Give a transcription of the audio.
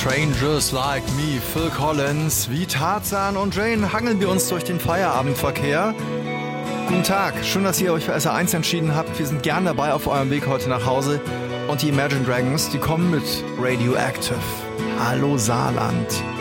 Strangers Like Me, Phil Collins. Wie Tarzan und Jane hangeln wir uns durch den Feierabendverkehr. Guten Tag, schön, dass ihr euch für SR1 entschieden habt. Wir sind gern dabei auf eurem Weg heute nach Hause. Und die Imagine Dragons, die kommen mit Radioactive. Hallo Saarland.